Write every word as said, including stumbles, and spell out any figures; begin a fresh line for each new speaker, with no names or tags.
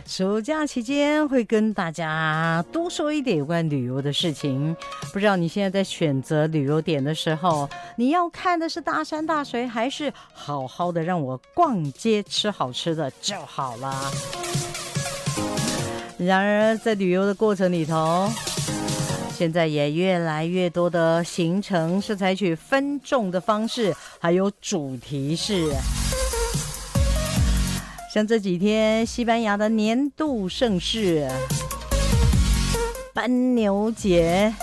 暑假期间会跟大家多说一点有关旅游的事情。不知道你现在在选择旅游点的时候，你要看的是大山大水，还是好好的让我逛街吃好吃的就好了。然而在旅游的过程里头，现在也越来越多的行程是采取分众的方式，还有主题式。像这几天西班牙的年度盛事斑牛节，